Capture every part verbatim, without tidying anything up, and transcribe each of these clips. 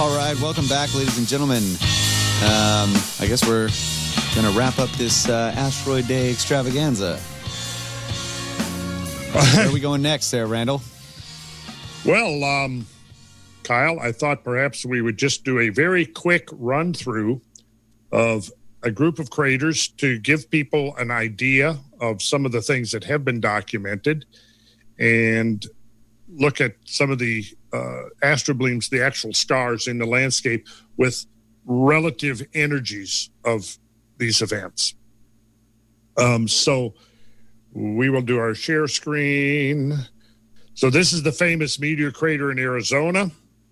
All right, welcome back, ladies and gentlemen. Um, I guess we're going to wrap up this uh, Asteroid Day extravaganza. Where are we going next there, Randall? Well, um, Kyle, I thought perhaps we would just do a very quick run-through of a group of craters to give people an idea of some of the things that have been documented and look at some of the uh, astrobleams, the actual stars in the landscape with relative energies of these events. Um, so we will do our share screen. So this is the famous meteor crater in Arizona.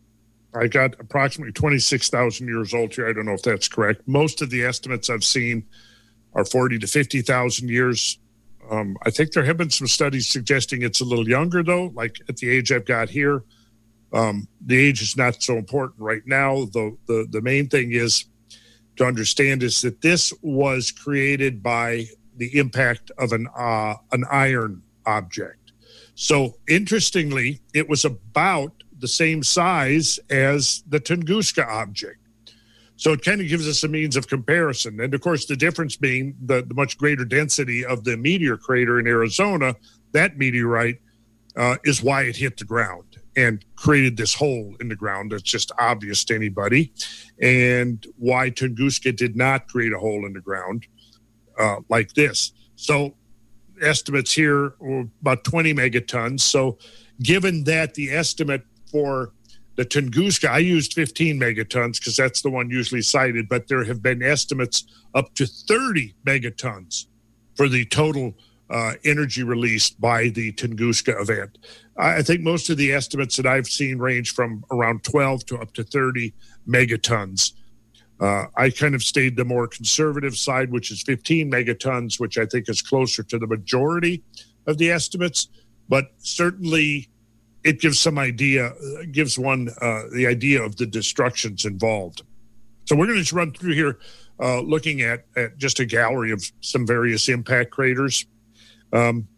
I got approximately twenty-six thousand years old here. I don't know if that's correct. Most of the estimates I've seen are forty to fifty thousand years. Um, I think there have been some studies suggesting it's a little younger, though, like at the age I've got here. Um, the age is not so important right now. The, the, the main thing is to understand is that this was created by the impact of an, uh, an iron object. So interestingly, it was about the same size as the Tunguska object. So it kind of gives us a means of comparison. And of course, the difference being the, the much greater density of the meteor crater in Arizona, that meteorite uh, is why it hit the ground and created this hole in the ground that's just obvious to anybody, and why Tunguska did not create a hole in the ground uh, like this. So estimates here are about twenty megatons. So given that the estimate for the Tunguska, I used fifteen megatons because that's the one usually cited, but there have been estimates up to thirty megatons for the total uh, energy released by the Tunguska event. I think most of the estimates that I've seen range from around twelve to up to thirty megatons. Uh, I kind of stayed the more conservative side, which is fifteen megatons, which I think is closer to the majority of the estimates, but certainly it gives some idea, gives one uh, the idea of the destructions involved. So we're going to just run through here uh, looking at, at just a gallery of some various impact craters, um,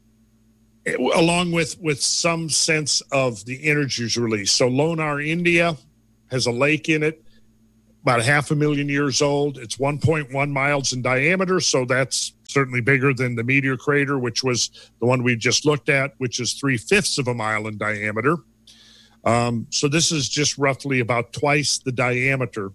along with, with some sense of the energies released. So Lonar, India has a lake in it, about a half a million years old. It's one point one miles in diameter, so that's certainly bigger than the meteor crater, which was the one we just looked at, which is three-fifths of a mile in diameter. Um, so this is just roughly about twice the diameter.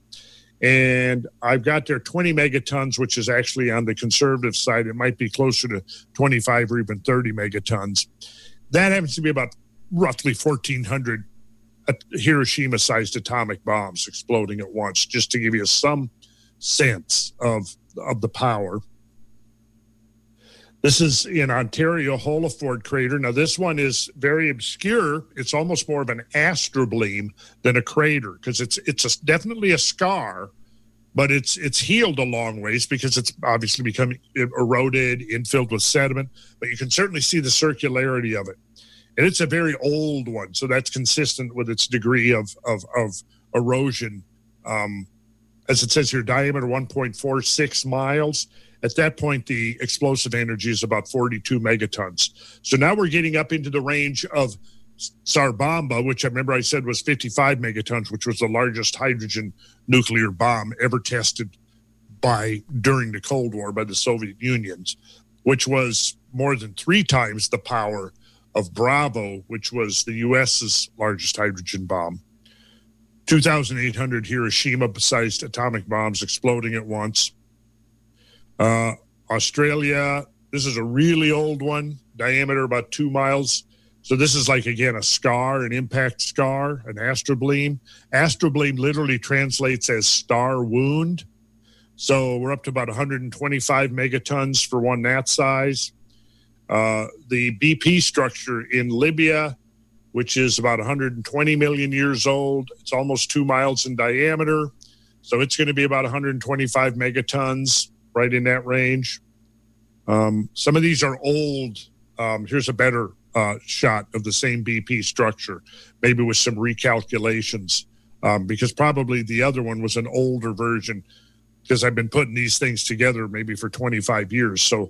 And I've got there twenty megatons, which is actually on the conservative side. It might be closer to twenty-five or even thirty megatons. That happens to be about roughly fourteen hundred Hiroshima-sized atomic bombs exploding at once, just to give you some sense of, of the power. This is in Ontario, Holaford crater. Now, this one is very obscure. It's almost more of an astrobleem than a crater because it's it's a, definitely a scar, but it's it's healed a long ways because it's obviously become eroded, infilled with sediment. But you can certainly see the circularity of it. And it's a very old one, so that's consistent with its degree of of, of erosion. Um, as it says here, diameter one point four six miles. At that point, the explosive energy is about forty-two megatons. So now we're getting up into the range of Tsar-Bomba, which I remember I said was fifty-five megatons, which was the largest hydrogen nuclear bomb ever tested by during the Cold War by the Soviet Union, which was more than three times the power of Bravo, which was the U S's largest hydrogen bomb. two thousand eight hundred Hiroshima-sized atomic bombs exploding at once. Uh, Australia, this is a really old one, diameter about two miles. So this is like, again, a scar, an impact scar, an astrobleem. Astrobleem literally translates as star wound. So we're up to about one hundred twenty-five megatons for one that size. Uh, the B P structure in Libya, which is about one hundred twenty million years old. It's almost two miles in diameter. So it's going to be about one hundred twenty-five megatons, right in that range. Um, some of these are old. Um, here's a better uh, shot of the same B P structure, maybe with some recalculations, um, because probably the other one was an older version, because I've been putting these things together maybe for twenty-five years. So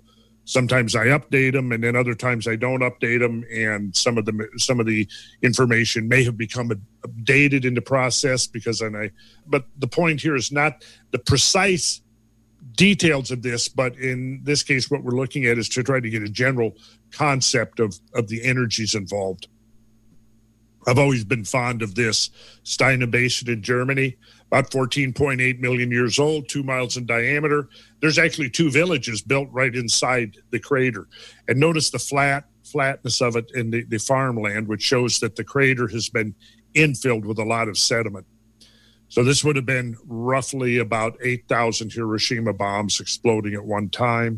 Sometimes I update them, and then other times I don't update them, and some of the some of the information may have become updated in the process because then I. But the point here is not the precise details of this, but in this case, what we're looking at is to try to get a general concept of of the energies involved. I've always been fond of this. Steine Basin in Germany, about fourteen point eight million years old, two miles in diameter. There's actually two villages built right inside the crater. And notice the flat flatness of it in the, the farmland, which shows that the crater has been infilled with a lot of sediment. So this would have been roughly about eight thousand Hiroshima bombs exploding at one time.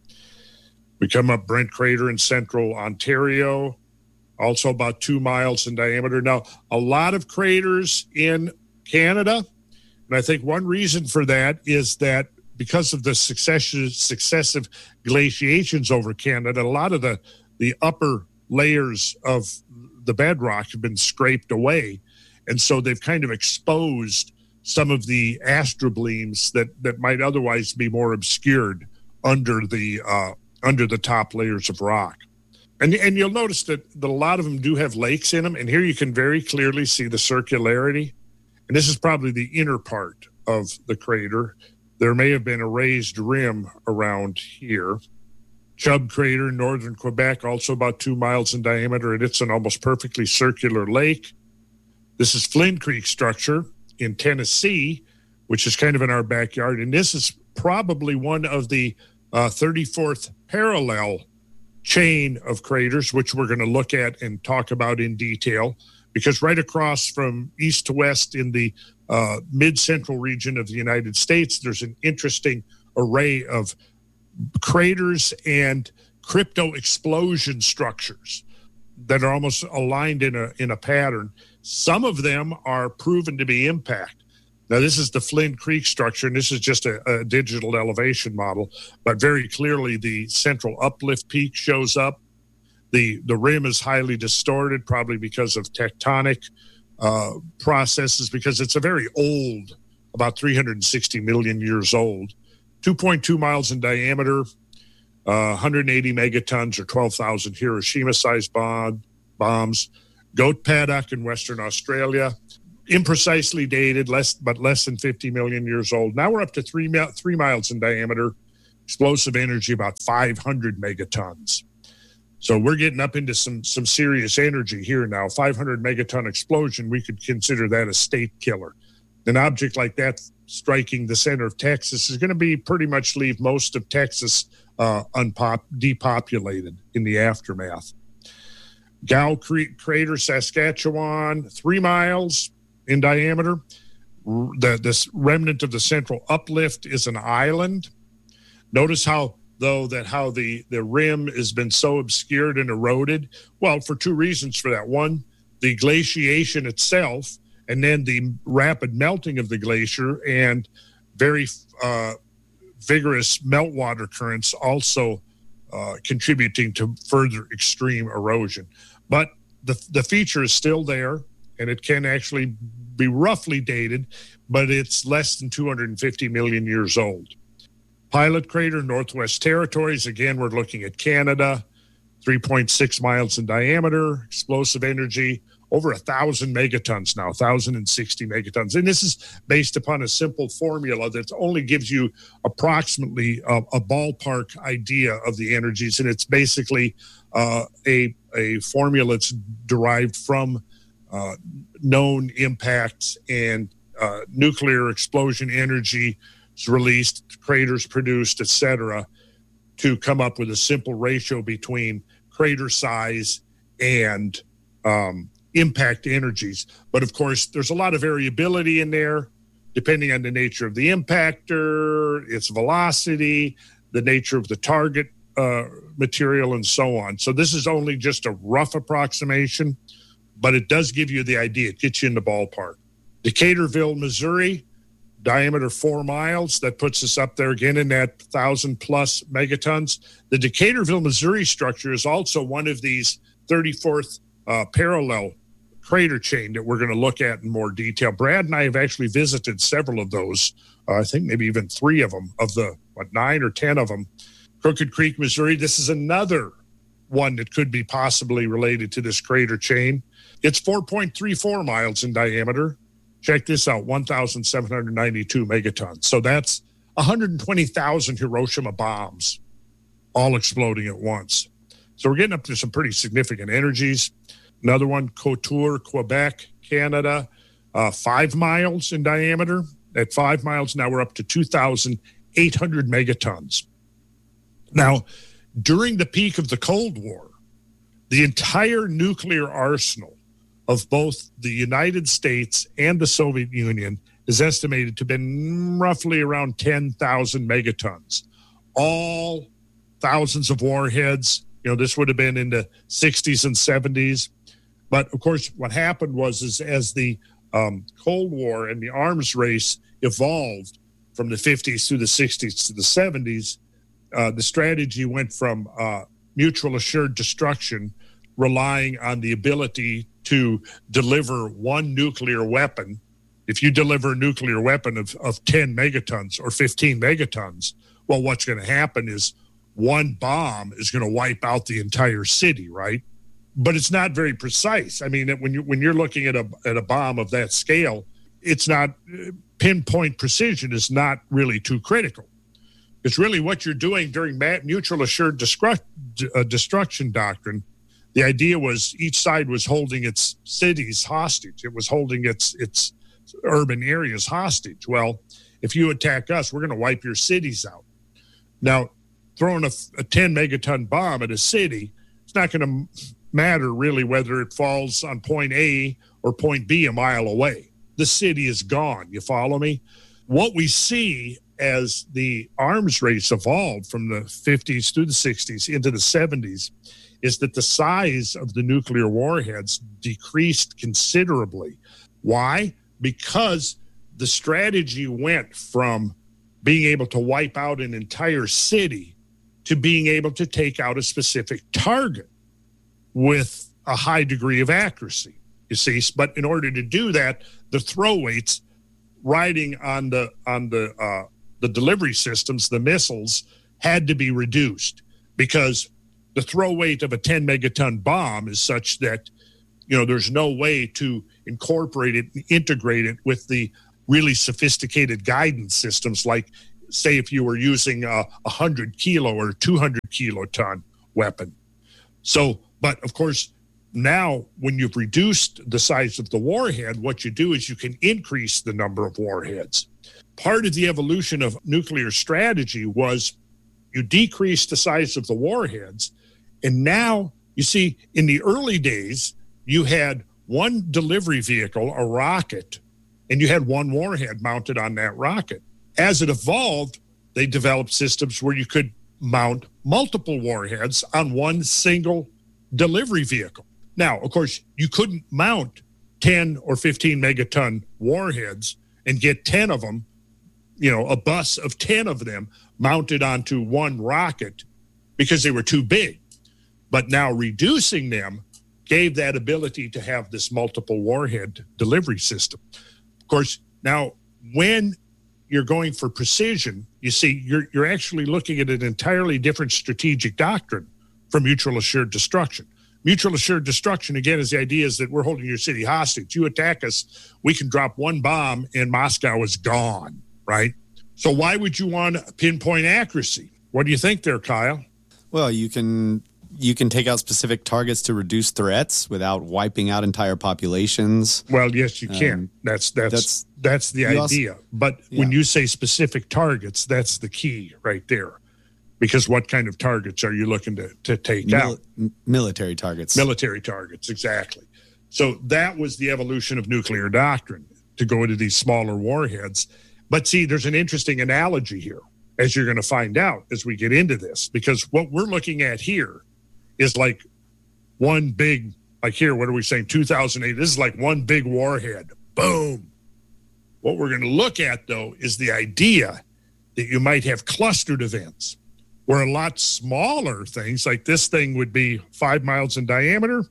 We come up Brent Crater in central Ontario, also about two miles in diameter. Now, a lot of craters in Canada, and I think one reason for that is that because of the successive, successive glaciations over Canada, a lot of the, the upper layers of the bedrock have been scraped away. And so they've kind of exposed some of the astroblemes that, that might otherwise be more obscured under the uh, under the top layers of rock. And, and you'll notice that, that a lot of them do have lakes in them. And here you can very clearly see the circularity. And this is probably the inner part of the crater. There may have been a raised rim around here. Chubb Crater in northern Quebec, also about two miles in diameter, and it's an almost perfectly circular lake. This is Flynn Creek structure in Tennessee, which is kind of in our backyard. And this is probably one of the uh, thirty-fourth parallel chain of craters, which we're going to look at and talk about in detail, because right across from east to west in the uh, mid-central region of the United States, there's an interesting array of craters and crypto explosion structures that are almost aligned in a in a pattern. Some of them are proven to be impact. Now, this is the Flynn Creek structure, and this is just a, a digital elevation model, but very clearly the central uplift peak shows up. The, the rim is highly distorted, probably because of tectonic uh, processes, because it's a very old, about three hundred sixty million years old, two point two miles in diameter, uh, one hundred eighty megatons or twelve thousand Hiroshima-sized bomb, bombs. Goat Paddock in Western Australia, imprecisely dated, less but less than fifty million years old. Now we're up to three, three miles in diameter, explosive energy about five hundred megatons. So we're getting up into some some serious energy here now. five hundred megaton explosion, we could consider that a state killer. An object like that striking the center of Texas is going to be pretty much leave most of Texas uh, unpop depopulated in the aftermath. Gow Creek Crater, Saskatchewan, three miles in diameter. The, this remnant of the central uplift is an island. Notice how, though, that how the, the rim has been so obscured and eroded. Well, for two reasons for that. One, the glaciation itself, and then the rapid melting of the glacier and very uh, vigorous meltwater currents also uh, contributing to further extreme erosion. But the, the feature is still there, and it can actually be roughly dated, but it's less than two hundred fifty million years old. Pilot Crater, Northwest Territories, again, we're looking at Canada, three point six miles in diameter, explosive energy, over one thousand megatons now, one thousand sixty megatons. And this is based upon a simple formula that only gives you approximately a, a ballpark idea of the energies. And it's basically uh, a, a formula that's derived from uh, known impacts and uh, nuclear explosion energy is released, craters produced, et cetera, to come up with a simple ratio between crater size and um, impact energies. But of course, there's a lot of variability in there, depending on the nature of the impactor, its velocity, the nature of the target uh, material, and so on. So this is only just a rough approximation, but it does give you the idea. It gets you in the ballpark. Decaturville, Missouri, diameter four miles. That puts us up there again in that thousand plus megatons. The Decaturville, Missouri structure is also one of these thirty-fourth uh, parallel crater chain that we're going to look at in more detail. Brad and I have actually visited several of those. Uh, I think maybe even three of them, of the what, nine or ten of them. Crooked Creek, Missouri. This is another one that could be possibly related to this crater chain. It's four point three four miles in diameter. Check this out, one thousand seven hundred ninety-two megatons. So that's one hundred twenty thousand Hiroshima bombs all exploding at once. So we're getting up to some pretty significant energies. Another one, Couture, Quebec, Canada, uh, five miles in diameter. At five miles, now we're up to two thousand eight hundred megatons. Now, during the peak of the Cold War, the entire nuclear arsenal of both the United States and the Soviet Union is estimated to have been roughly around ten thousand megatons. All thousands of warheads. You know, this would have been in the sixties and seventies. But, of course, what happened was is as the um, Cold War and the arms race evolved from the fifties through the sixties to the seventies, uh, the strategy went from uh, mutual assured destruction, relying on the ability to deliver one nuclear weapon. If you deliver a nuclear weapon of, of ten megatons or fifteen megatons, well, what's going to happen is one bomb is going to wipe out the entire city, right? But it's not very precise. I mean, when you when you're looking at a at a bomb of that scale, it's not pinpoint precision is not really too critical. It's really what you're doing during mutual assured destruct, uh, destruction doctrine. The idea was each side was holding its cities hostage. It was holding its its urban areas hostage. Well, if you attack us, we're going to wipe your cities out. Now, throwing a, a ten megaton bomb at a city, it's not going to matter really whether it falls on point A or point B a mile away. The city is gone. You follow me? What we see as the arms race evolved from the fifties through the sixties into the seventies is that the size of the nuclear warheads decreased considerably. Why? Because the strategy went from being able to wipe out an entire city to being able to take out a specific target with a high degree of accuracy, you see. But in order to do that, the throw weights riding on the on the uh, the delivery systems, the missiles, had to be reduced because the throw weight of a ten megaton bomb is such that, you know, there's no way to incorporate it and integrate it with the really sophisticated guidance systems, like, say, if you were using a one hundred kilo or two hundred kiloton weapon. So, but of course, now when you've reduced the size of the warhead, what you do is you can increase the number of warheads. Part of the evolution of nuclear strategy was you decrease the size of the warheads. And now, you see, in the early days, you had one delivery vehicle, a rocket, and you had one warhead mounted on that rocket. As it evolved, they developed systems where you could mount multiple warheads on one single delivery vehicle. Now, of course, you couldn't mount ten or fifteen megaton warheads and get ten of them, you know, a bus of ten of them mounted onto one rocket because they were too big. But now reducing them gave that ability to have this multiple warhead delivery system. Of course, now when you're going for precision, you see, you're you're actually looking at an entirely different strategic doctrine for mutual assured destruction. Mutual assured destruction, again, is the idea is that we're holding your city hostage. You attack us, we can drop one bomb and Moscow is gone, right? So why would you want pinpoint accuracy? What do you think there, Kyle? Well, you can you can take out specific targets to reduce threats without wiping out entire populations. Well, yes, you can. Um, that's, that's that's that's the idea. Also, but yeah. When you say specific targets, that's the key right there. Because what kind of targets are you looking to, to take Mil- out? Military targets. Military targets, exactly. So that was the evolution of nuclear doctrine, to go into these smaller warheads. But see, there's an interesting analogy here, as you're going to find out as we get into this. Because what we're looking at here is like one big, like here, what are we saying, two thousand eight? This is like one big warhead. Boom. What we're going to look at, though, is the idea that you might have clustered events, where a lot smaller things, like this thing would be five miles in diameter,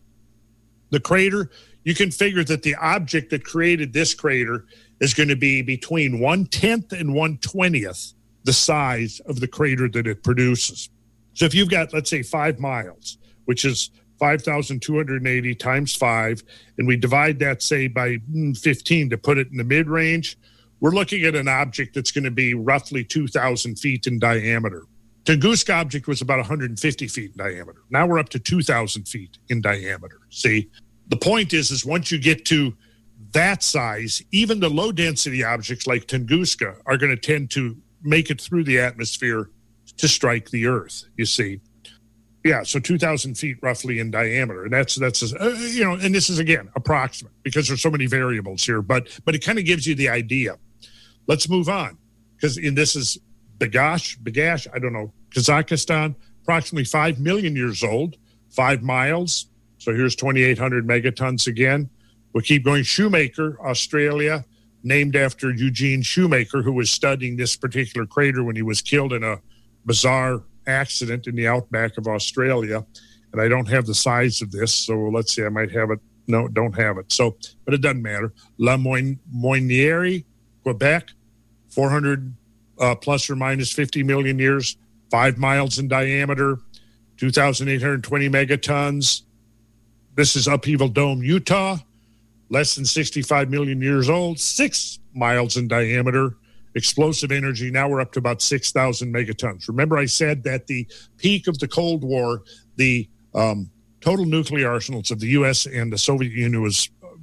the crater, you can figure that the object that created this crater is going to be between one-tenth and one-twentieth the size of the crater that it produces. So if you've got, let's say, five miles, which is five thousand two hundred eighty times five, and we divide that, say, by fifteen to put it in the mid-range, we're looking at an object that's going to be roughly two thousand feet in diameter. Tunguska object was about one hundred fifty feet in diameter. Now we're up to two thousand feet in diameter. See, the point is, is once you get to that size, even the low-density objects like Tunguska are going to tend to make it through the atmosphere to strike the Earth, you see. Yeah, so two thousand feet roughly in diameter. And that's, that's uh, you know, and this is, again, approximate because there's so many variables here, but but it kind of gives you the idea. Let's move on, because in this is Bagash, Bagash, I don't know, Kazakhstan, approximately five million years old, five miles. So here's twenty-eight hundred megatons again. We'll keep going. Shoemaker, Australia, named after Eugene Shoemaker, who was studying this particular crater when he was killed in a bizarre accident in the outback of Australia. And I don't have the size of this, so let's see, I might have it. No, don't have it. So, but it doesn't matter. La Moyniere, Quebec, four hundred uh, plus or minus fifty million years, five miles in diameter, two thousand eight hundred twenty megatons. This is Upheaval Dome, Utah, less than sixty-five million years old, six miles in diameter. Explosive energy, now we're up to about six thousand megatons. Remember I said that the peak of the Cold War, the um, total nuclear arsenals of the U S and the Soviet Union was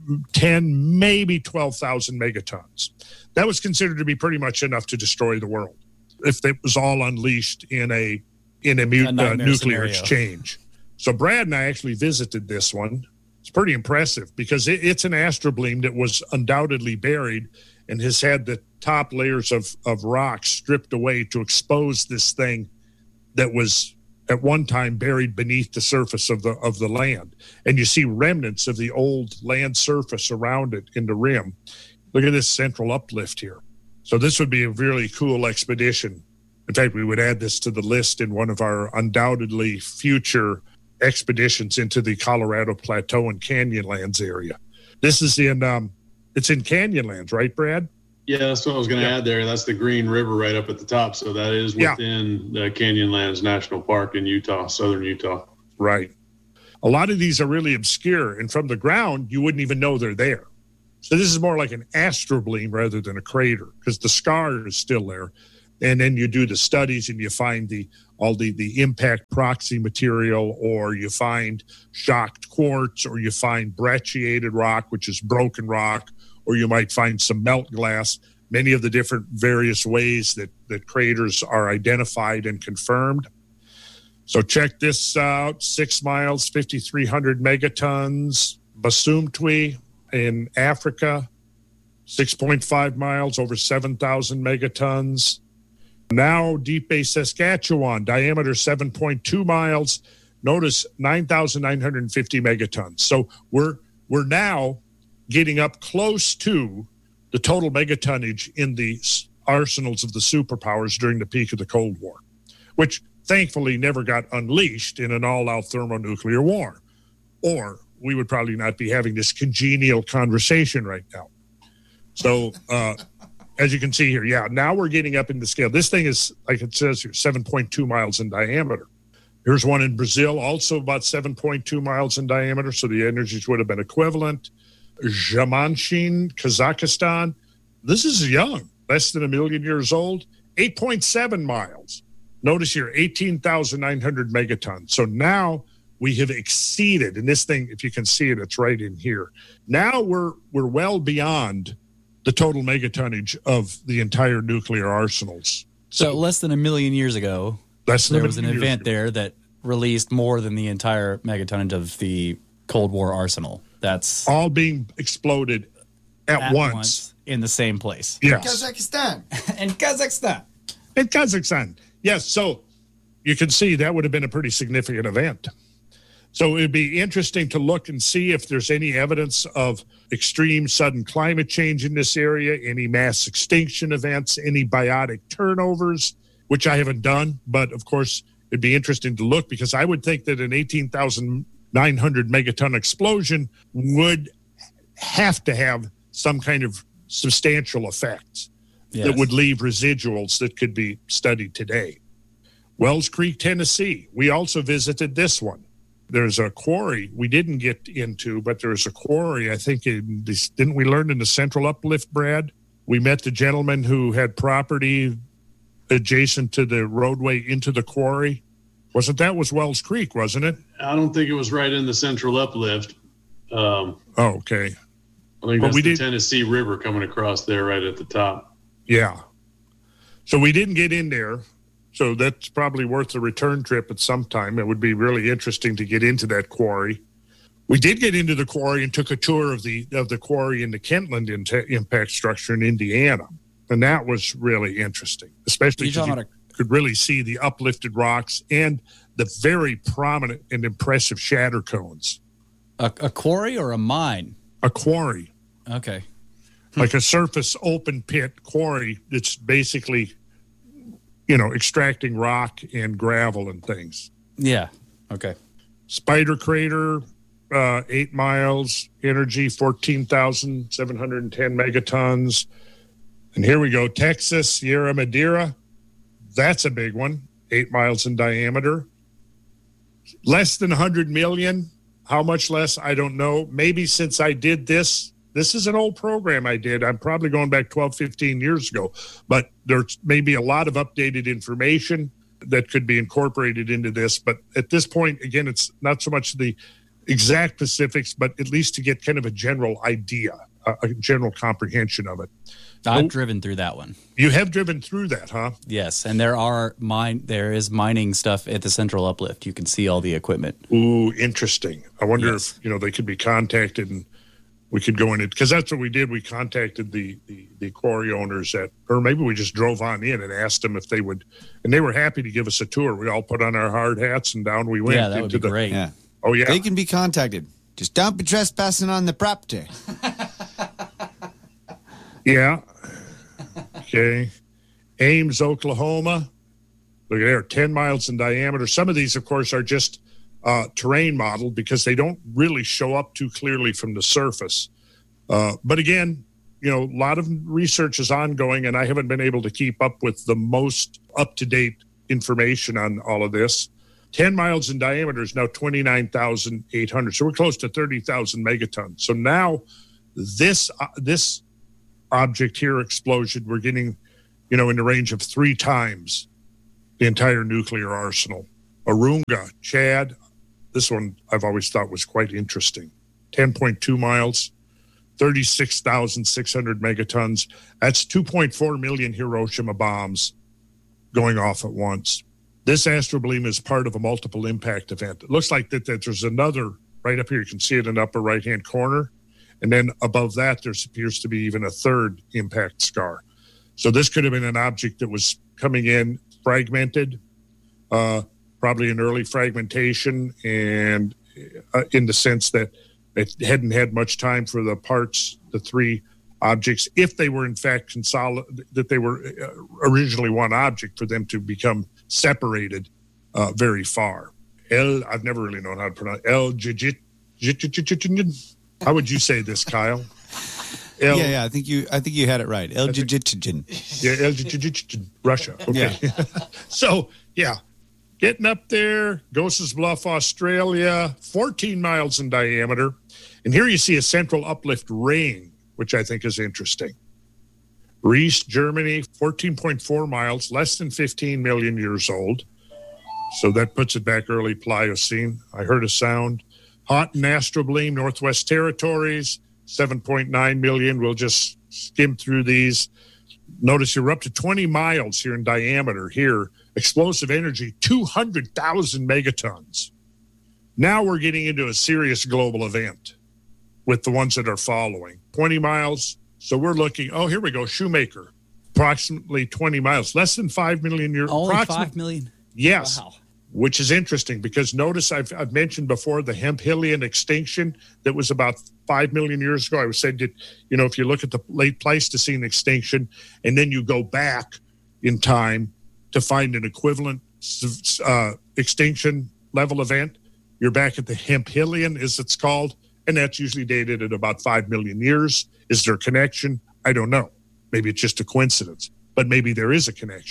ten, maybe twelve thousand megatons. That was considered to be pretty much enough to destroy the world if it was all unleashed in a in a, mu- a uh, nuclear scenario. Exchange. So Brad and I actually visited this one. It's pretty impressive because it, it's an astrobleem that was undoubtedly buried and has had the top layers of, of rock stripped away to expose this thing that was at one time buried beneath the surface of the of the land. And you see remnants of the old land surface around it in the rim. Look at this central uplift here. So this would be a really cool expedition. In fact, we would add this to the list in one of our undoubtedly future expeditions into the Colorado Plateau and Canyonlands area. This is in, um, it's in Canyonlands, right, Brad? Yeah, that's what I was going to yeah. add there. That's the Green River right up at the top. So that is within yeah. the Canyonlands National Park in Utah, southern Utah. Right. A lot of these are really obscure, and from the ground, you wouldn't even know they're there. So this is more like an astrobleem rather than a crater because the scar is still there. And then you do the studies and you find the all the, the impact proxy material, or you find shocked quartz, or you find brecciated rock, which is broken rock, or you might find some melt glass, many of the different various ways that, that craters are identified and confirmed. So check this out, six miles, fifty-three hundred megatons, Basumtwi in Africa, six point five miles, over seven thousand megatons. Now, Deep Bay, Saskatchewan, diameter seven point two miles. Notice nine thousand nine hundred fifty megatons. So we're we're now getting up close to the total megatonnage in the arsenals of the superpowers during the peak of the Cold War, which thankfully never got unleashed in an all-out thermonuclear war. Or we would probably not be having this congenial conversation right now. So, uh, as you can see here, yeah, now we're getting up in the scale. This thing is, like it says here, seven point two miles in diameter. Here's one in Brazil, also about seven point two miles in diameter, so the energies would have been equivalent. Zhamanshin, Kazakhstan. This is young, less than a million years old, eight point seven miles. Notice here, eighteen thousand nine hundred megatons. So now we have exceeded, and this thing, if you can see it, it's right in here. Now we're we're well beyond the total megatonnage of the entire nuclear arsenals. So, so less than a million years ago, less than there was an event there that released more than the entire megatonnage of the Cold War arsenal. That's all being exploded at, at once. once in the same place. Yes. Kazakhstan. In Kazakhstan. In Kazakhstan. Yes. So you can see that would have been a pretty significant event. So it'd be interesting to look and see if there's any evidence of extreme sudden climate change in this area, any mass extinction events, any biotic turnovers, which I haven't done. But of course, it'd be interesting to look because I would think that an eighteen thousand nine hundred megaton explosion would have to have some kind of substantial effects yes. that would leave residuals that could be studied today. Wells Creek, Tennessee. We also visited this one. There's a quarry we didn't get into, but there's a quarry, I think, in this, didn't we learn in the Central Uplift, Brad? We met the gentleman who had property adjacent to the roadway into the quarry. Wasn't that was Wells Creek, wasn't it? I don't think it was right in the Central Uplift. Um, oh, okay. I think that's we the did, Tennessee River coming across there right at the top. Yeah. So we didn't get in there. So that's probably worth a return trip at some time. It would be really interesting to get into that quarry. We did get into the quarry and took a tour of the of the quarry in the Kentland impact structure in Indiana. And that was really interesting, especially because you a- could really see the uplifted rocks and the very prominent and impressive shatter cones. A, a quarry or a mine? A quarry. Okay. Like a surface open pit quarry that's basically, you know, extracting rock and gravel and things. Yeah. Okay. Spider Crater, uh, eight miles, energy fourteen thousand seven hundred ten megatons. And here we go, Texas, Sierra Madera. That's a big one, eight miles in diameter. Less than one hundred million. How much less? I don't know. Maybe since I did this, this is an old program I did. I'm probably going back twelve, fifteen years ago. But there's maybe a lot of updated information that could be incorporated into this. But at this point, again, it's not so much the exact specifics, but at least to get kind of a general idea, a general comprehension of it. I've oh, driven through that one. You have driven through that, huh? Yes, and there are mine. There is mining stuff at the Central Uplift. You can see all the equipment. Ooh, interesting. I wonder yes. if you know they could be contacted and we could go in it because that's what we did. We contacted the, the the quarry owners at, or maybe we just drove on in and asked them if they would, and they were happy to give us a tour. We all put on our hard hats and down we went. Yeah, that would into be the, great. Yeah. Oh yeah, they can be contacted. Just don't be trespassing on the property. Yeah. Okay. Ames, Oklahoma. Look at there, ten miles in diameter. Some of these, of course, are just uh, terrain modeled because they don't really show up too clearly from the surface. Uh, but again, you know, a lot of research is ongoing, and I haven't been able to keep up with the most up-to-date information on all of this. ten miles in diameter is now twenty-nine thousand eight hundred. So we're close to thirty thousand megatons. So now this uh, this object here, explosion, we're getting, you know, in the range of three times the entire nuclear arsenal. Arunga, Chad, this one I've always thought was quite interesting. ten point two miles, thirty-six thousand six hundred megatons. That's two point four million Hiroshima bombs going off at once. This astrobleem is part of a multiple impact event. It looks like that, that there's another right up here. You can see it in the upper right-hand corner. And then above that, there appears to be even a third impact scar. So this could have been an object that was coming in fragmented, uh, probably an early fragmentation, and uh, in the sense that it hadn't had much time for the parts, the three objects, if they were in fact consolidated, that they were originally one object, for them to become separated uh, very far. El, I've never really known how to pronounce El Jijit. How would you say this, Kyle? El, yeah, yeah, I think you, I think you had it right. El Jijitjin. Yeah, El Jijitjin, Russia. Okay. Yeah. So, yeah, getting up there, Gosses Bluff, Australia, fourteen miles in diameter, and here you see a central uplift ring, which I think is interesting. Rees, Germany, fourteen point four miles, less than fifteen million years old. So that puts it back early Pliocene. I heard a sound. Houghton Astrobleem, Northwest Territories, seven point nine million. We'll just skim through these. Notice you're up to twenty miles here in diameter. Here, explosive energy, two hundred thousand megatons. Now we're getting into a serious global event with the ones that are following. twenty miles. So we're looking, oh, here we go, Shoemaker, approximately twenty miles, less than five million years. Only five million? Yes. Wow. Which is interesting because notice I've, I've mentioned before the Hemphillian extinction that was about five million years ago. I was saying that, you know, if you look at the late Pleistocene extinction and then you go back in time to find an equivalent uh, extinction level event, you're back at the Hemphillian, as it's called, and that's usually dated at about five million years. Is there a connection? I don't know. Maybe it's just a coincidence, but maybe there is a connection.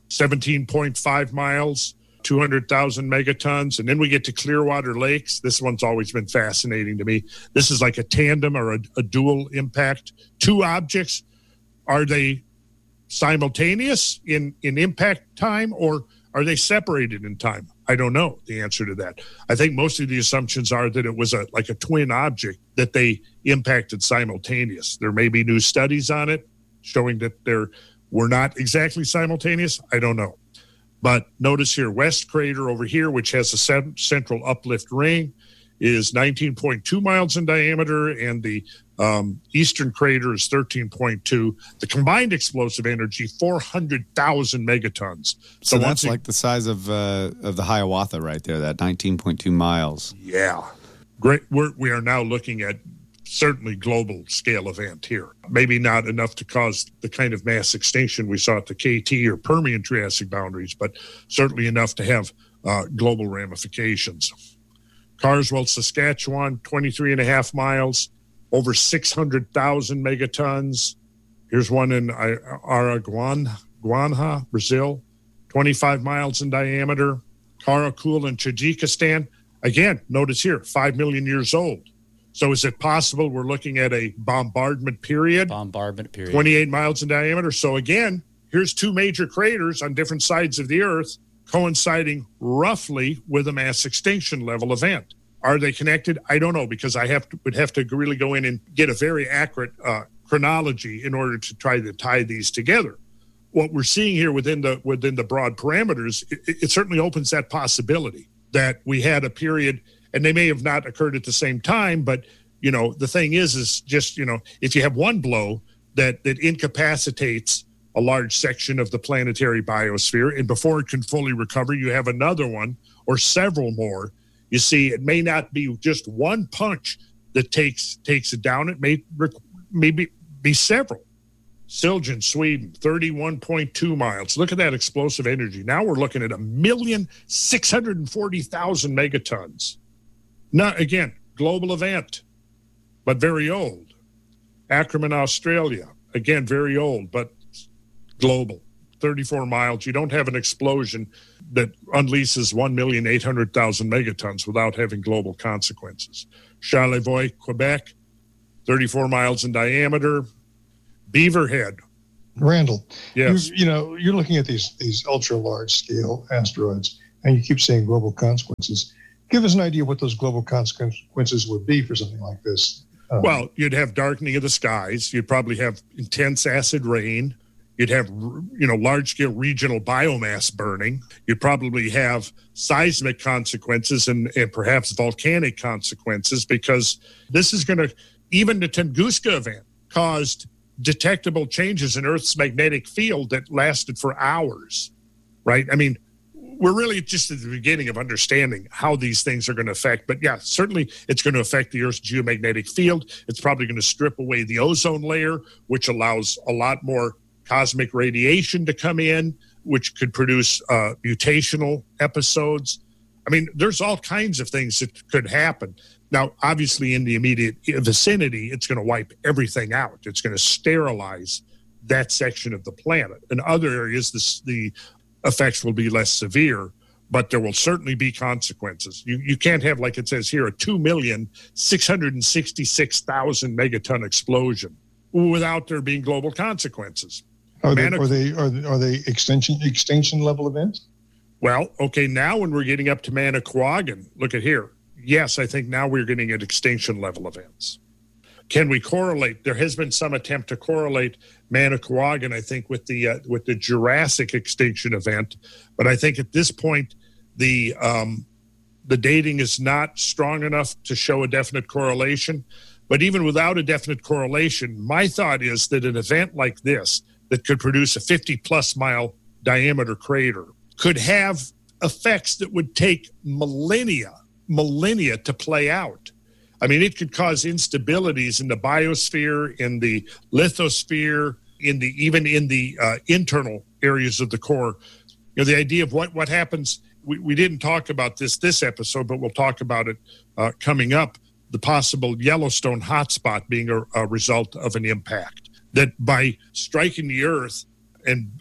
seventeen point five miles, two hundred thousand megatons. And then we get to Clearwater Lakes. This one's always been fascinating to me. This is like a tandem or a, a dual impact. Two objects. Are they simultaneous in, in impact time, or are they separated in time? I don't know the answer to that. I think most of the assumptions are that it was a like a twin object that they impacted simultaneous. There may be new studies on it showing that they were not exactly simultaneous. I don't know. But notice here, West Crater over here, which has a cent- central uplift ring, is nineteen point two miles in diameter, and the um, Eastern Crater is thirteen point two. The combined explosive energy, four hundred thousand megatons. So, so that's like the size of uh, of the Hiawatha right there, that nineteen point two miles. Yeah. Great. We're, we are now looking at certainly global scale event here. Maybe not enough to cause the kind of mass extinction we saw at the K T or Permian Triassic boundaries, but certainly enough to have uh, global ramifications. Carswell, Saskatchewan, twenty-three and a half miles, over six hundred thousand megatons. Here's one in Araguaia, Brazil, twenty-five miles in diameter. Karakul in Tajikistan, again, notice here, five million years old. So is it possible we're looking at a bombardment period? Bombardment period. twenty-eight miles in diameter. So again, here's two major craters on different sides of the Earth coinciding roughly with a mass extinction level event. Are they connected? I don't know, because I have to, would have to really go in and get a very accurate uh, chronology in order to try to tie these together. What we're seeing here within the within the broad parameters, it, it certainly opens that possibility that we had a period, and they may have not occurred at the same time, but you know, the thing is, is just, you know, if you have one blow that that incapacitates a large section of the planetary biosphere, and before it can fully recover, you have another one or several more. You see, it may not be just one punch that takes takes it down. It may maybe be several. Siljan, Sweden, thirty-one point two miles. Look at that explosive energy. Now we're looking at a million six hundred and forty thousand megatons. Now, again, global event, but very old. Ackerman, Australia, again, very old, but global, thirty-four miles. You don't have an explosion that unleashes one million eight hundred thousand megatons without having global consequences. Charlevoix, Quebec, thirty-four miles in diameter. Beaverhead. Randall, yes. you, you know, you're looking at these these ultra large scale asteroids, and you keep saying global consequences. Give us an idea what those global consequences would be for something like this. Um, well, you'd have darkening of the skies. You'd probably have intense acid rain. You'd have, you know, large-scale regional biomass burning. You'd probably have seismic consequences and, and perhaps volcanic consequences, because this is going to, even the Tunguska event caused detectable changes in Earth's magnetic field that lasted for hours, right? I mean, we're really just at the beginning of understanding how these things are going to affect. But yeah, certainly it's going to affect the Earth's geomagnetic field. It's probably going to strip away the ozone layer, which allows a lot more cosmic radiation to come in, which could produce uh, mutational episodes. I mean, there's all kinds of things that could happen. Now, obviously, in the immediate vicinity, it's going to wipe everything out. It's going to sterilize that section of the planet. In other areas, this, the effects will be less severe, but there will certainly be consequences. You you can't have, like it says here, a two million six hundred sixty-six thousand megaton explosion without there being global consequences. Are they, Manic- are they are they, are they extinction extinction level events? Well, okay, now when we're getting up to Manicouagan, look at here. Yes, I think now we're getting at extinction level events. Can we correlate? There has been some attempt to correlate Manicouagan, I think, with the uh, with the Jurassic extinction event, but I think at this point the um, the dating is not strong enough to show a definite correlation. But even without a definite correlation, my thought is that an event like this that could produce a fifty plus mile diameter crater could have effects that would take millennia, millennia to play out. I mean, it could cause instabilities in the biosphere, in the lithosphere, in the even in the uh, internal areas of the core. You know, the idea of what, what happens, we, we didn't talk about this this episode, but we'll talk about it uh, coming up, the possible Yellowstone hotspot being a, a result of an impact. That by striking the Earth and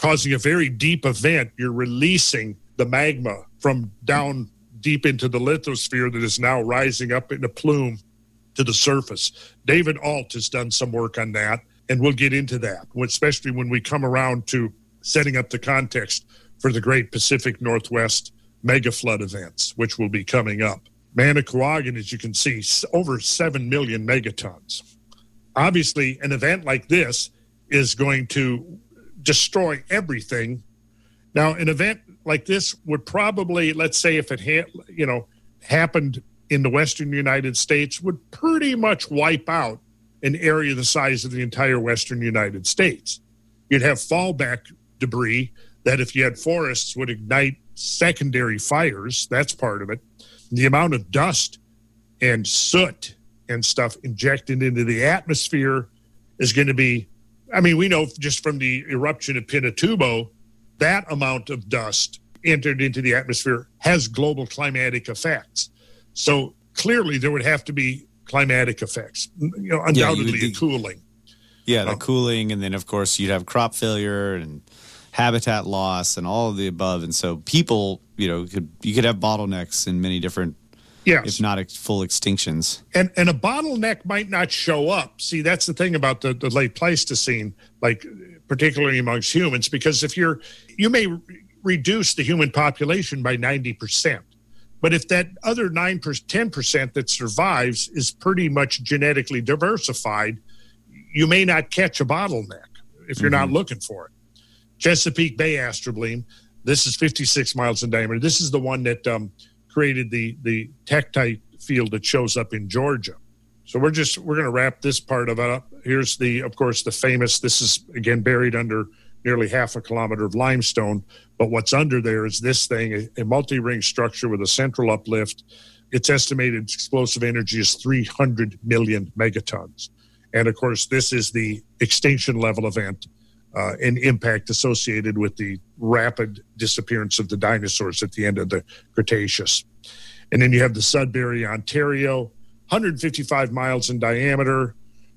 causing a very deep event, you're releasing the magma from down deep into the lithosphere that is now rising up in a plume to the surface. David Alt has done some work on that, and we'll get into that, especially when we come around to setting up the context for the Great Pacific Northwest mega flood events, which will be coming up. Manicouagan, as you can see, over seven million megatons. Obviously, an event like this is going to destroy everything. Now, an event like this would probably, let's say if it had, you know, happened in the western United States, would pretty much wipe out an area the size of the entire western United States. You'd have fallback debris that, if you had forests, would ignite secondary fires. That's part of it. The amount of dust and soot and stuff injected into the atmosphere is going to be, I mean, we know just from the eruption of Pinatubo, that amount of dust entered into the atmosphere has global climatic effects. So clearly there would have to be climatic effects, you know, undoubtedly yeah, you, the, cooling. Yeah, the um, cooling, and then of course you'd have crop failure and habitat loss and all of the above. And so people, you know, could you could have bottlenecks in many different, yes, if not ex- full extinctions. And and a bottleneck might not show up. See, that's the thing about the, the late Pleistocene, like particularly amongst humans, because if you're, you may re- reduce the human population by ninety percent. But if that other nine percent, ten percent that survives is pretty much genetically diversified, you may not catch a bottleneck if you're mm-hmm. not looking for it. Chesapeake Bay astrobleem, this is fifty-six miles in diameter. This is the one that um, created the, the tektite field that shows up in Georgia. So we're just, we're going to wrap this part of it up. Here's the, of course, the famous, this is again buried under nearly half a kilometer of limestone. But what's under there is this thing, a, a multi-ring structure with a central uplift. Its estimated explosive energy is three hundred million megatons. And of course, this is the extinction level event uh, and impact associated with the rapid disappearance of the dinosaurs at the end of the Cretaceous. And then you have the Sudbury, Ontario, one hundred fifty-five miles in diameter,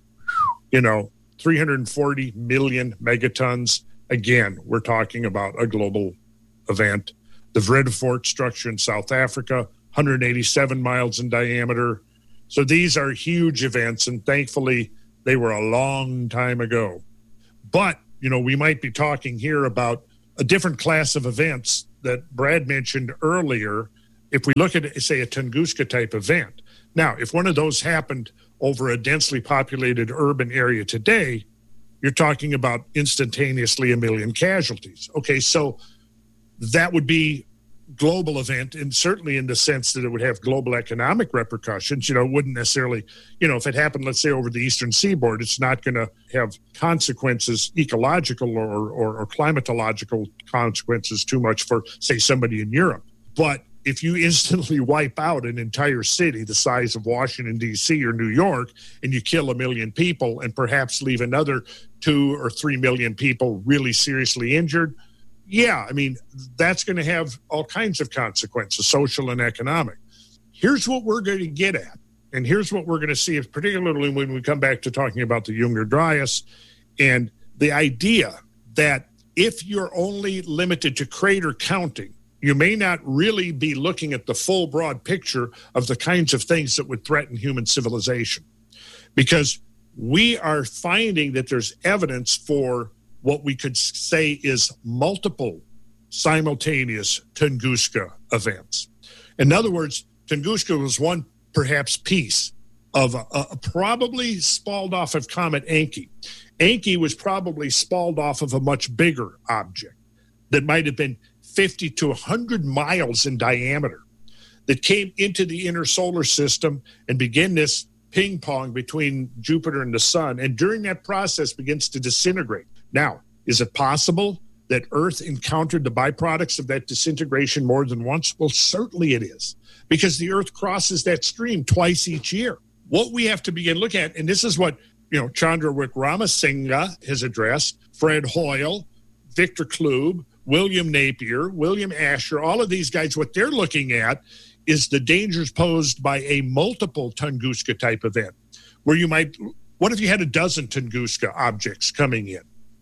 you know, three hundred forty million megatons. Again, we're talking about a global event. The Vredefort structure in South Africa, one hundred eighty-seven miles in diameter. So these are huge events, and thankfully they were a long time ago. But, you know, we might be talking here about a different class of events that Brad mentioned earlier. If we look at, say, a Tunguska type event. Now, if one of those happened over a densely populated urban area today, you're talking about instantaneously a million casualties. Okay, so that would be global event, and certainly in the sense that it would have global economic repercussions. You know, it wouldn't necessarily, you know, if it happened, let's say, over the eastern seaboard, it's not going to have consequences, ecological or, or, or climatological consequences too much for, say, somebody in Europe. But if you instantly wipe out an entire city the size of Washington, D C or New York, and you kill a million people and perhaps leave another two or three million people really seriously injured, yeah, I mean, that's going to have all kinds of consequences, social and economic. Here's what we're going to get at, and here's what we're going to see, particularly when we come back to talking about the Jünger Dryas, and the idea that if you're only limited to crater counting, you may not really be looking at the full broad picture of the kinds of things that would threaten human civilization. Because we are finding that there's evidence for what we could say is multiple simultaneous Tunguska events. In other words, Tunguska was one perhaps piece of a, a probably spalled off of Comet Encke. Encke was probably spalled off of a much bigger object that might have been fifty to one hundred miles in diameter that came into the inner solar system and began this ping pong between Jupiter and the sun. And during that process begins to disintegrate. Now, is it possible that Earth encountered the byproducts of that disintegration more than once? Well, certainly it is, because the Earth crosses that stream twice each year. What we have to begin looking at, and this is what, you know, Chandra Wickramasinghe has addressed, Fred Hoyle, Victor Klube, William Napier, William Asher, all of these guys, what they're looking at is the dangers posed by a multiple Tunguska type event, where you might, what if you had a dozen Tunguska objects coming in?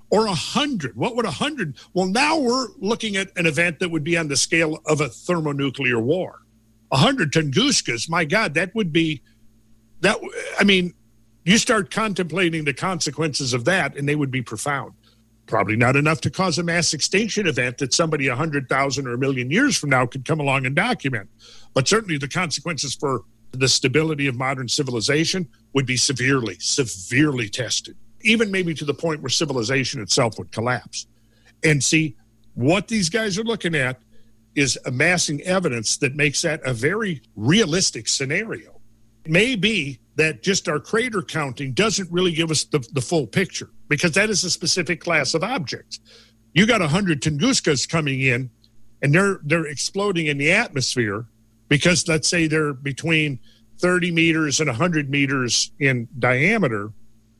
Or a hundred. What would a hundred? Well, now we're looking at an event that would be on the scale of a thermonuclear war. A hundred Tunguskas, my God, that would be that. I mean, you start contemplating the consequences of that, and they would be profound. Probably not enough to cause a mass extinction event that somebody a hundred thousand or a million years from now could come along and document. But certainly the consequences for the stability of modern civilization would be severely, severely tested. Even maybe to the point where civilization itself would collapse. And see, what these guys are looking at is amassing evidence that makes that a very realistic scenario. It may be that just our crater counting doesn't really give us the, the full picture, because that is a specific class of objects. You got one hundred Tunguskas coming in, and they're they're exploding in the atmosphere because, let's say, they're between thirty meters and one hundred meters in diameter.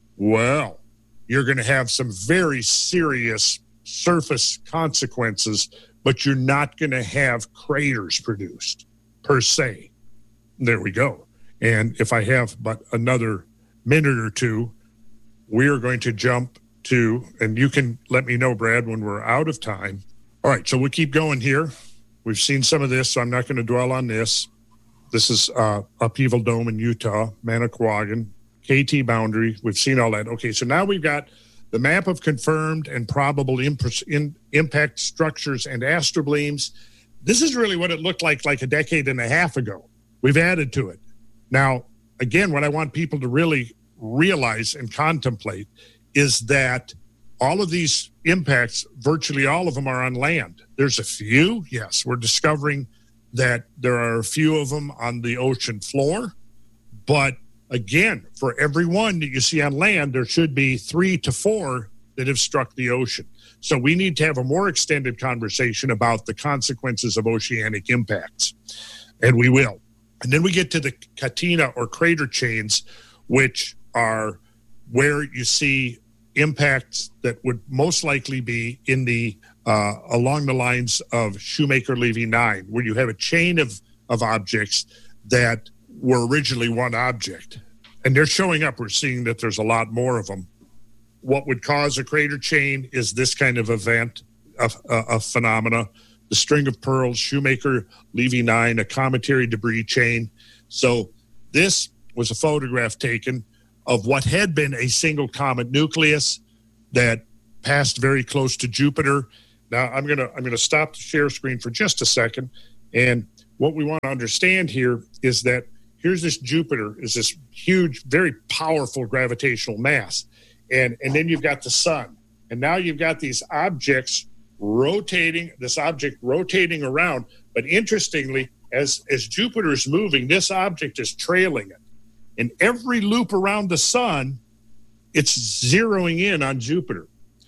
Well, you're going to have some very serious surface consequences, but you're not going to have craters produced per se. There we go. And if I have but another minute or two, we are going to jump to, and you can let me know, Brad, when we're out of time. All right, so we'll keep going here. We've seen some of this, so I'm not going to dwell on this. This is uh, Upheaval Dome in Utah, Manicouagan. K T boundary, we've seen all that. Okay, so now we've got the map of confirmed and probable imp- in, impact structures and astroblems. This is really what it looked like like a decade and a half ago. We've added to it. Now, again, what I want people to really realize and contemplate is that all of these impacts, virtually all of them are on land. There's a few, yes, we're discovering that there are a few of them on the ocean floor, but again, for every one that you see on land, there should be three to four that have struck the ocean. So we need to have a more extended conversation about the consequences of oceanic impacts, and we will. And then we get to the Katina or crater chains, which are where you see impacts that would most likely be in the uh, along the lines of Shoemaker-Levy nine, where you have a chain of, of objects that were originally one object, and they're showing up. We're seeing that there's a lot more of them. What would cause a crater chain is this kind of event, a, a, a phenomena, the string of pearls, Shoemaker-Levy nine, a cometary debris chain. So this was a photograph taken of what had been a single comet nucleus that passed very close to Jupiter. Now I'm gonna I'm gonna stop the share screen for just a second, and what we want to understand here is that here's this Jupiter, is this huge, very powerful gravitational mass. And, and then you've got the sun. And now you've got these objects rotating, this object rotating around. But interestingly, as, as Jupiter is moving, this object is trailing it. In every loop around the sun, it's zeroing in on Jupiter.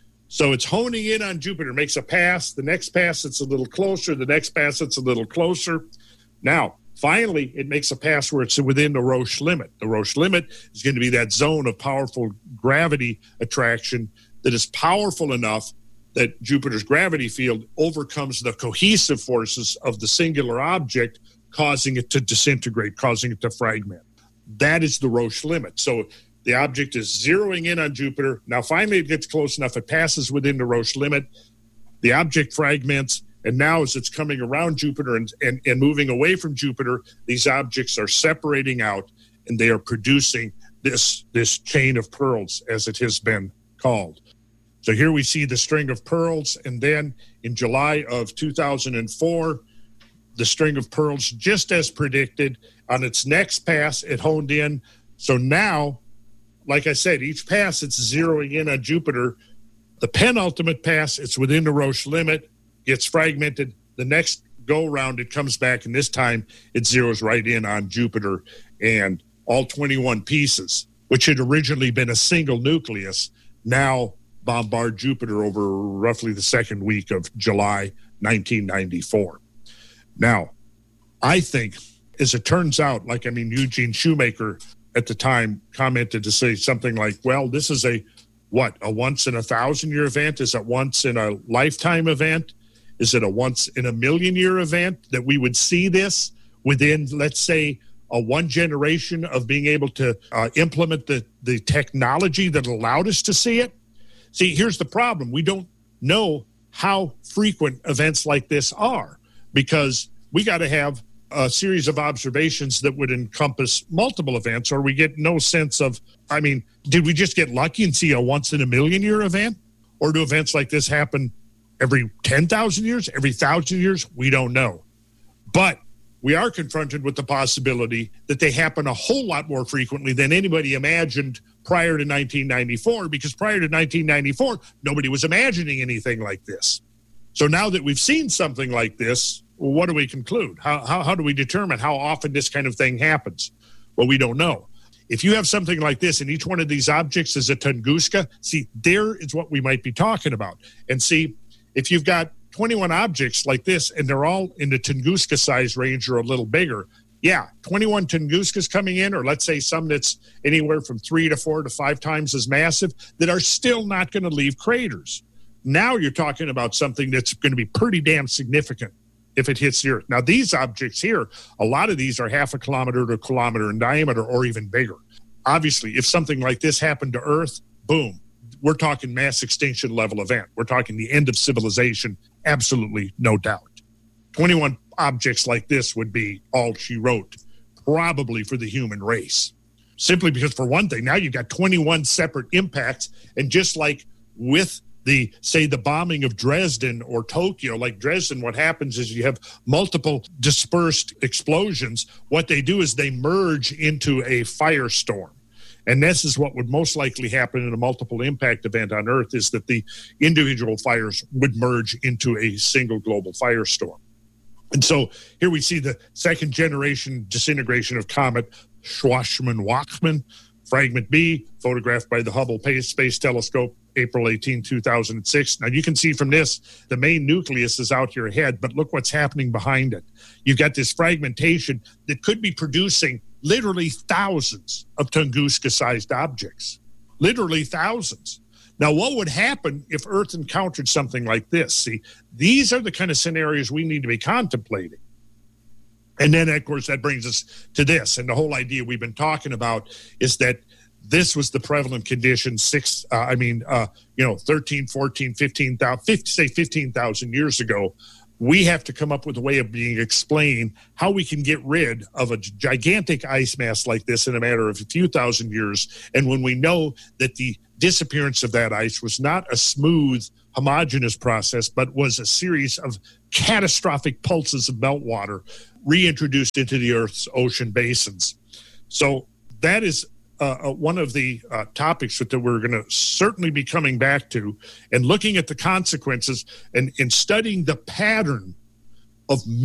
So it's honing in on Jupiter, makes a pass. The next pass, it's a little closer. The next pass, it's a little closer. Now, finally, it makes a pass where it's within the Roche limit. The Roche limit is going to be that zone of powerful gravity attraction that is powerful enough that Jupiter's gravity field overcomes the cohesive forces of the singular object, causing it to disintegrate, causing it to fragment. That is the Roche limit. So the object is zeroing in on Jupiter. Now, finally, it gets close enough. It passes within the Roche limit. The object fragments. And now as it's coming around Jupiter and, and, and moving away from Jupiter, these objects are separating out and they are producing this, this chain of pearls, as it has been called. So here we see the string of pearls. And then in July of two thousand four, the string of pearls, just as predicted, on its next pass, it honed in. So now, like I said, each pass, it's zeroing in on Jupiter. The penultimate pass, it's within the Roche limit, gets fragmented. The next go round, it comes back, and this time it zeroes right in on Jupiter, and all twenty-one pieces, which had originally been a single nucleus, now bombard Jupiter over roughly the second week of July nineteen ninety-four. Now, I think, as it turns out, like, I mean, Eugene Shoemaker at the time commented to say something like, well, this is a, what, a once in a thousand year event? Is it once in a lifetime event? Is it a once in a million year event that we would see this within, let's say, a one generation of being able to uh, implement the, the technology that allowed us to see it? see, here's the problem. We don't know how frequent events like this are, because we got to have a series of observations that would encompass multiple events, or we get no sense of, I mean, did we just get lucky and see a once in a million year event? Or do events like this happen every ten thousand years, every thousand years? We don't know. But we are confronted with the possibility that they happen a whole lot more frequently than anybody imagined prior to nineteen ninety-four, because prior to nineteen ninety-four, nobody was imagining anything like this. So now that we've seen something like this, well, what do we conclude? How, how, how do we determine how often this kind of thing happens? Well, we don't know. If you have something like this and each one of these objects is a Tunguska, see, there is what we might be talking about. And see, if you've got twenty-one objects like this and they're all in the Tunguska size range or a little bigger, yeah, twenty-one Tunguskas coming in, or let's say some that's anywhere from three to four to five times as massive, that are still not going to leave craters. Now you're talking about something that's going to be pretty damn significant if it hits the Earth. Now, these objects here, a lot of these are half a kilometer to a kilometer in diameter or even bigger. Obviously, if something like this happened to Earth, boom, we're talking mass extinction level event. We're talking the end of civilization, absolutely no doubt. twenty-one objects like this would be all she wrote, probably for the human race. Simply because, for one thing, now you've got twenty-one separate impacts, and just like with the, say, the bombing of Dresden or Tokyo, like Dresden, what happens is you have multiple dispersed explosions. What they do is they merge into a firestorm. And this is what would most likely happen in a multiple impact event on Earth, is that the individual fires would merge into a single global firestorm. And so here we see the second generation disintegration of comet Schwarzmann-Wachmann, fragment B, photographed by the Hubble Space Telescope, April eighteenth, two thousand six. Now, you can see from this, the main nucleus is out here ahead, but look what's happening behind it. You've got this fragmentation that could be producing literally thousands of Tunguska-sized objects. Literally thousands. Now, what would happen if Earth encountered something like this? See, these are the kind of scenarios we need to be contemplating. And then, of course, that brings us to this. And the whole idea we've been talking about is that this was the prevalent condition six, uh, I mean, uh, you know, thirteen, fourteen, fifteen thousand, fifty, say fifteen thousand years ago. We have to come up with a way of being explain how we can get rid of a gigantic ice mass like this in a matter of a few thousand years. And when we know that the disappearance of that ice was not a smooth, homogeneous process, but was a series of catastrophic pulses of meltwater reintroduced into the Earth's ocean basins. So that is uh, one of the uh, topics that we're going to certainly be coming back to, and looking at the consequences and, and studying the pattern of